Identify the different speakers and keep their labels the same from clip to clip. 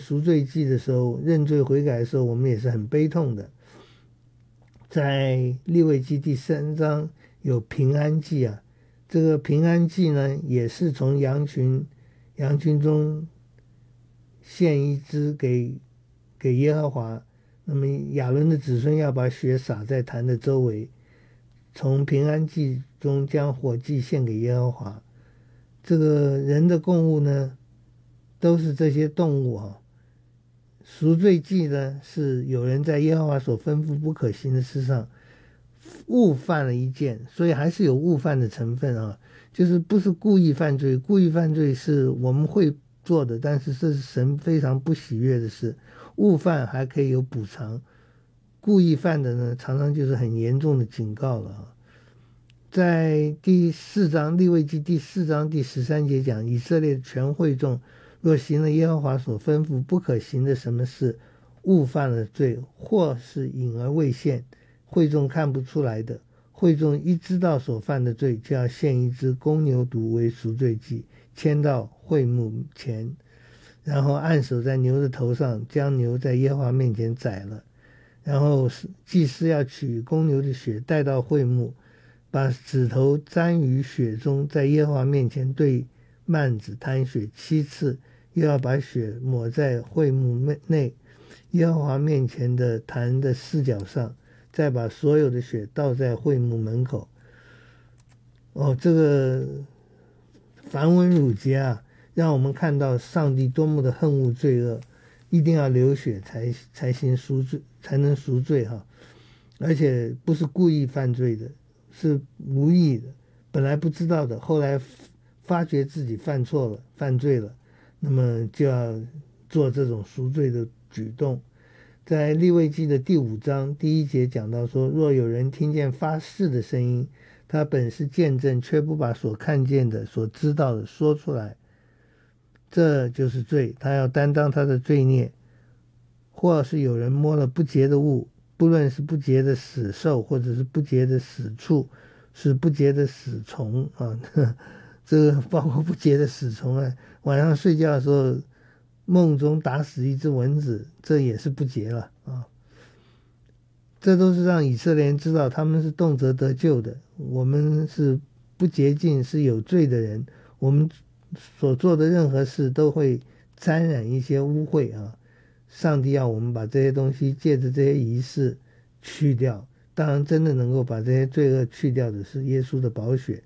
Speaker 1: 赎罪祭的时候，认罪悔改的时候，我们也是很悲痛的。在利未记第3章有平安祭啊，这个平安祭呢，也是从羊群中献一只给耶和华。那么亚伦的子孙要把血洒在坛的周围，从平安祭中将火祭献给耶和华。这个人的供物呢，都是这些动物啊。赎罪祭呢，是有人在耶和华所吩咐不可行的事上误犯了一件，所以还是有误犯的成分啊，就是不是故意犯罪，故意犯罪是我们会做的，但是这是神非常不喜悦的事。误犯还可以有补偿，故意犯的呢，常常就是很严重的警告了啊。在第4章利未记第4章第13节讲，以色列全会众若行了耶和华所吩咐不可行的什么事，误犯了罪，或是隐而未现，会众看不出来的，会众一知道所犯的罪，就要献一只公牛犊为赎罪祭，牵到会幕前，然后按手在牛的头上，将牛在耶和华面前宰了。然后祭司要取公牛的血带到会幕，把指头沾于血中，在耶和华面前对幔子弹血7次，又要把血抹在会幕内耶和华面前的坛的4角上，再把所有的血倒在会幕门口。这个繁文缛节啊，让我们看到上帝多么的恨恶罪恶，一定要流血才行赎罪，才能赎罪哈。而且不是故意犯罪的，是无意的，本来不知道的，后来发觉自己犯错了，犯罪了，那么就要做这种赎罪的举动。在利未记的第5章第1节讲到说，若有人听见发誓的声音，他本是见证，却不把所看见的所知道的说出来，这就是罪，他要担当他的罪孽。或是有人摸了不洁的物，不论是不洁的死兽，或者是不洁的死畜，是不洁的死虫啊，这个包括不洁的死虫啊，晚上睡觉的时候梦中打死一只蚊子，这也是不洁了啊。这都是让以色列人知道他们是动辄得救的，我们是不洁净，是有罪的人，我们所做的任何事都会沾染一些污秽啊。上帝要我们把这些东西借着这些仪式去掉，当然真的能够把这些罪恶去掉的是耶稣的宝血。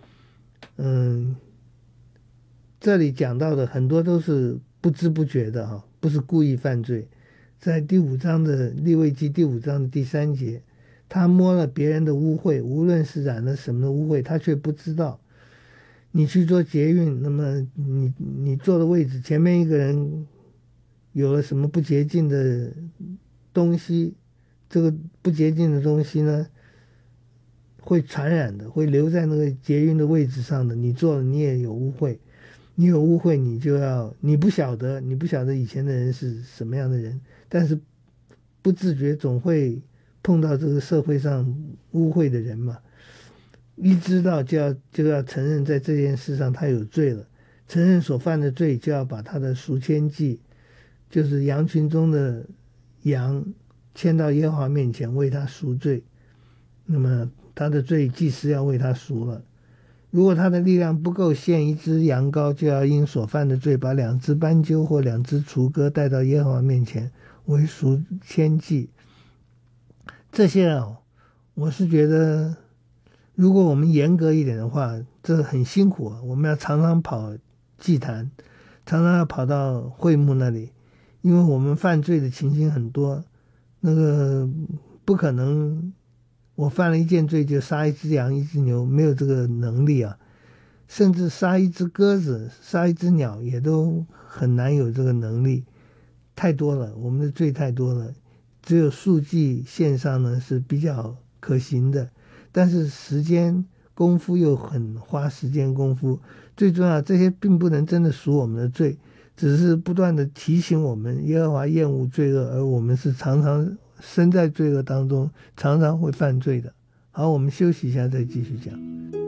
Speaker 1: 这里讲到的很多都是不知不觉的哈，不是故意犯罪。在第5章的利未记第5章的第3节，他摸了别人的污秽，无论是染了什么污秽，他却不知道。你去做捷运，那么你坐的位置前面一个人有了什么不洁净的东西，这个不洁净的东西呢，会传染的，会留在那个捷运的位置上的，你做了你也有污秽，你有污秽你不晓得以前的人是什么样的人，但是不自觉总会碰到这个社会上污秽的人嘛，一知道就要承认在这件事上他有罪了，承认所犯的罪，就要把他的赎愆祭，就是羊群中的羊牵到耶和华面前为他赎罪，那么他的罪祭司要为他赎了。如果他的力量不够献一只羊羔，就要因所犯的罪把2只斑鸠或2只雏鸽带到耶和华面前为赎愆祭。这些我是觉得如果我们严格一点的话，这很辛苦啊，我们要常常跑祭坛，常常要跑到会幕那里，因为我们犯罪的情形很多，那个不可能我犯了一件罪就杀一只羊一只牛，没有这个能力啊，甚至杀一只鸽子杀一只鸟也都很难有这个能力，太多了，我们的罪太多了，只有赎祭献上呢是比较可行的，但是时间功夫又很花时间功夫，最重要这些并不能真的赎我们的罪，只是不断的提醒我们耶和华厌恶罪恶，而我们是常常身在罪恶当中，常常会犯罪的。好，我们休息一下再继续讲。